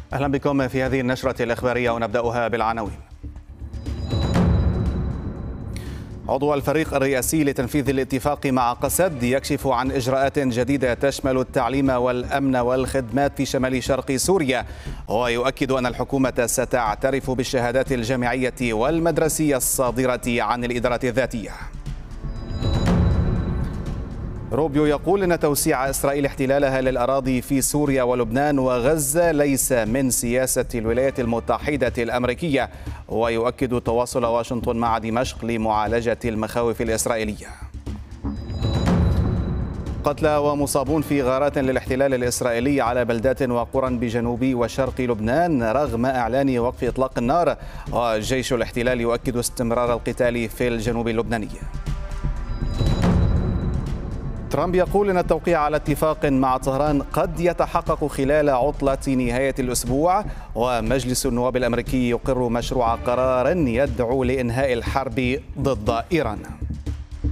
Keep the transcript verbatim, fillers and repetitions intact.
أهلا بكم في هذه النشرة الإخبارية ونبدأها بالعناوين. عضو الفريق الرئاسي لتنفيذ الاتفاق مع قسد يكشف عن إجراءات جديدة تشمل التعليم والأمن والخدمات في شمال شرق سوريا، ويؤكد أن الحكومة ستعترف بالشهادات الجامعية والمدرسية الصادرة عن الإدارة الذاتية. روبيو يقول أن توسيع إسرائيل احتلالها للأراضي في سوريا ولبنان وغزة ليس من سياسة الولايات المتحدة الأمريكية، ويؤكد تواصل واشنطن مع دمشق لمعالجة المخاوف الإسرائيلية. قتلى ومصابون في غارات للاحتلال الإسرائيلي على بلدات وقرى بجنوب وشرق لبنان رغم إعلان وقف إطلاق النار، وجيش الاحتلال يؤكد استمرار القتال في الجنوب اللبناني. ترامب يقول أن التوقيع على اتفاق مع طهران قد يتحقق خلال عطلة نهاية الأسبوع، ومجلس النواب الأمريكي يقر مشروع قرار يدعو لإنهاء الحرب ضد إيران.